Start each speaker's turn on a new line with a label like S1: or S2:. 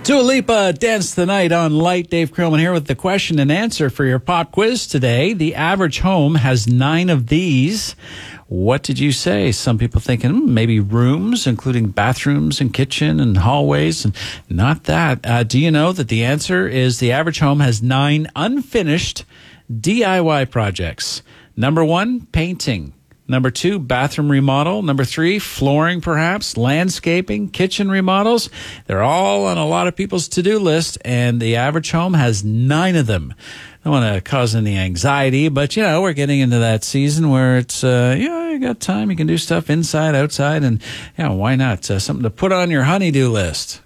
S1: Dua Lipa, Dance the Night on Light. Dave Krillman here with the question and answer for your pop quiz today. The average home has 9 of these. What did you say? Some people thinking maybe rooms, including bathrooms and kitchen and hallways, and not that. Do you know that the answer is the average home has 9 unfinished DIY projects? Number 1, painting. Number 2, bathroom remodel. Number 3, flooring perhaps, landscaping, kitchen remodels. They're all on a lot of people's to-do list, and the average home has 9 of them. I don't want to cause any anxiety, but, we're getting into that season where it's, you got time. You can do stuff inside, outside, and, why not? Something to put on your honey-do list.